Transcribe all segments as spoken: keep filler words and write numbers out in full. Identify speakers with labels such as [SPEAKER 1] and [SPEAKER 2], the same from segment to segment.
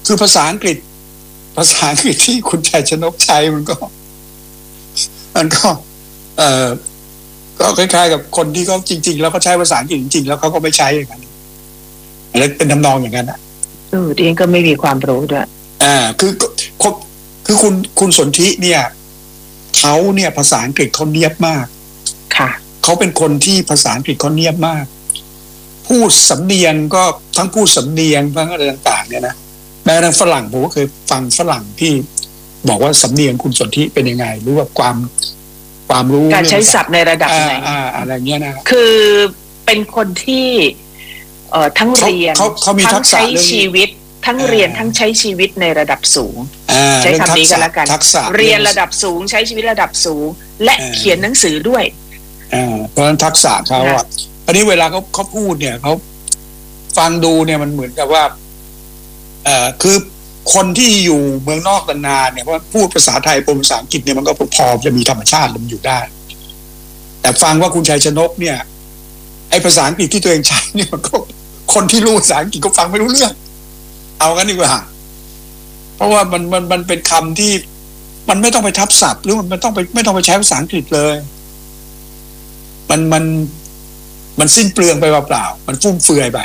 [SPEAKER 1] คือภาษาอังกฤษภาษาอังกฤษที่คุณชัยชนกใช้มันก็มันก็เออก็คล้ายๆกับคนที่เขาจริงๆแล้วเขาใช้ภาษาอังกฤษจริงๆแล้วเขาก็ไม่ใช้อย่างนั้นอะไรเป็นทำนองอย่างนั้นอ่ะ
[SPEAKER 2] เออดิฉันก็ไม่มีความรู้ด้วย
[SPEAKER 1] อ่าคือคือคุณคุณสนธิเนี่ยเขาเนี่ยภาษาอังกฤษเขาเนียบมาก
[SPEAKER 2] ค่ะ
[SPEAKER 1] เขาเป็นคนที่ภาษาอังกฤษเขาเนียบมากพูดสำเนียงก็ทั้งพูดสำเนียงทั้งอะไรต่างๆเนี่ยนะแม้กระทั่งฝรั่งผมก็เคยฟังฝรั่งที่บอกว่าสำเนียงคุณสนธิเป็นยังไงรู้ว่าความความรู้
[SPEAKER 2] การใช้ศัพท์ในระดับไหน
[SPEAKER 1] อ่าอะไรเงี้ยนะ
[SPEAKER 2] คือเป็นคนที่เอ่อทั้งเรียนทั้งใช้ชีวิตทั้งเรียนทั้งใช้ชีวิตในระดับสูงใช้คำนี้กันแล้วกันเรียนระดับสูงใช้ชีวิตระดับสูงและเขียนหนังสือด้วย
[SPEAKER 1] อ่าเพราะฉะนั้นทักษะเขาอ่ะอันนี้เวลาเขาเขาพูดเนี่ยเขาฟังดูเนี่ยมันเหมือนกับว่าเอ่อคือคนที่อยู่เมืองนอกนานๆเนี่ยเพราะพูดภาษาไทยเป็นภาษาอังกฤษเนี่ยมันก็พอจะมีธรรมชาติมันอยู่ได้แต่ฟังว่าคุณชัยชนกเนี่ยไอ้ภาษาอังกฤษที่ตัวเองใช้เนี่ยมันก็คนที่รู้ภาษาอังกฤษก็ฟังไม่รู้เรื่องเอากันดีกว่าเพราะว่ามันมันมันเป็นคำที่มันไม่ต้องไปทับศัพท์หรือมันไม่ต้องไปไม่ต้องไปใช้ภาษาอังกฤษเลยมันมันมันสิ้นเปลืองไปเปล่าๆมันฟุ่มเฟือยไป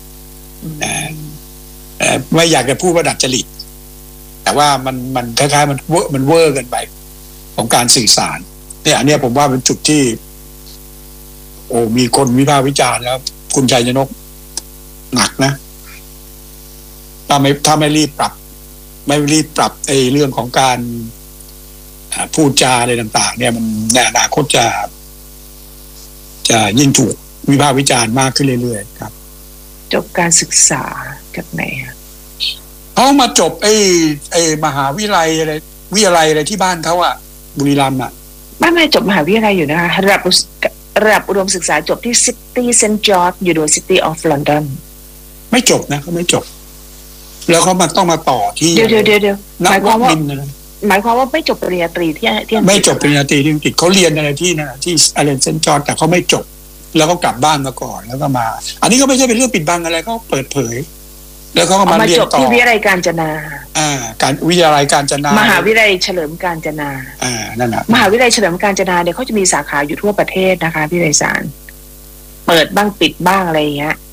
[SPEAKER 1] ไม่อยากจะพูดว่าดัดจริตแต่ว่ามันมันคล้ายๆมันเวอร์มันเวอร์กันไปของการสื่อสารเนี่ยอันนี้ผมว่าเป็นจุดที่โอ้มีคนวิพากษ์วิจารณ์แล้วคุณชัยชนกหนักนะถ้าไม่ถ้าไม่รีบปรับไม่รีบปรับไอ้เรื่องของการพูดจาอะไรต่างๆเนี่ยมันในอนาคตจะจะยิ่งถูกวิพากษ์วิจารณ์มากขึ้นเรื่อยๆครับ
[SPEAKER 2] จบการศึกษาจากไหนคะ
[SPEAKER 1] เขามาจบไอ้ไอ้มหาวิทยาลัยอะไรวิทยาลัยอะไรที่บ้านเขาอะบุรีรัมย์อะ
[SPEAKER 2] ไม่ไม่จบมหาวิทยาลัยอยู่นะคะระดับระดับอุดมศึกษาจบที่ City Saint George University of London
[SPEAKER 1] ไม่จบนะเขาไม่จบแล้วเขามาต้องมาต่อที่
[SPEAKER 2] เดี๋ยวเดี๋ยวเดี๋ยวหมายความว่าหมายความว่าไม่จบปริญญาตรีที่ที่
[SPEAKER 1] ไม่จบปริญญาตรีที่อังกฤษเขาเรียนอะไรที่นั่นที่อะไรเซนต์จอร์จแต่เขาไม่จบแล้วก็กลับบ้านมาก่อนแล้วก็มาอันนี้ก็ไม่ใช่เป็นเรื่องปิดบังอะไรเขาเปิดเผยแล้วเขาก็มาเรียนต่อ
[SPEAKER 2] ที่วิทยาลัยกาญจนา
[SPEAKER 1] อ่าการวิทยาลัยกาญจนาม
[SPEAKER 2] หาวิทยาลัยเฉลิมกาญจนา
[SPEAKER 1] อ่านั่นแหละ
[SPEAKER 2] มหาวิทยาลัยเฉลิมกาญจนาเนี่ยเขาจะมีสาขาอยู่ทั่วประเทศนะคะพี่ไพศาลเปิดบ้างปิดบ้างอะไรอย่างเงี้ย